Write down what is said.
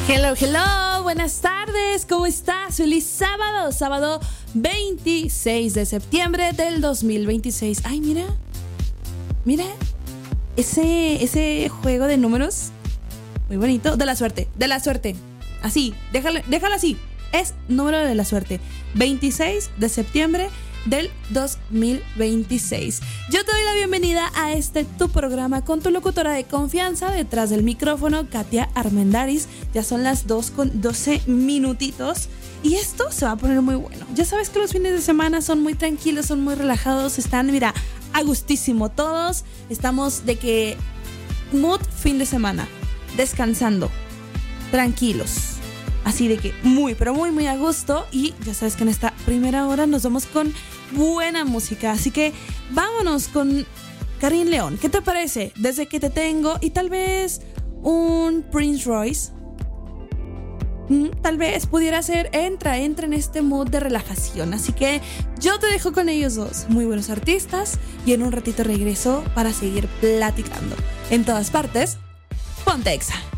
Hello, hello, buenas tardes, ¿cómo estás? Feliz sábado, sábado 26 de septiembre del 2026. Ay, mira, ese juego de números, muy bonito, de la suerte, así, déjalo así, es número de la suerte, 26 de septiembre del 2026. Yo te doy la bienvenida a tu programa con tu locutora de confianza, detrás del micrófono, Katia Armendáriz. Ya son las 2:12 minutitos y esto se va a poner muy bueno. Ya sabes que los fines de semana son muy tranquilos, son muy relajados, están, mira, a gustísimo todos. Estamos de que mood fin de semana, descansando, tranquilos. Así de que muy, pero muy, muy a gusto. Y ya sabes que en esta primera hora nos vamos con buena música. Así que vámonos con Karin León. ¿Qué te parece? Desde que te tengo. Y tal vez un Prince Royce. Tal vez pudiera ser. Entra en este mood de relajación. Así que yo te dejo con ellos dos. Muy buenos artistas. Y en un ratito regreso para seguir platicando. En todas partes, ponte Exa.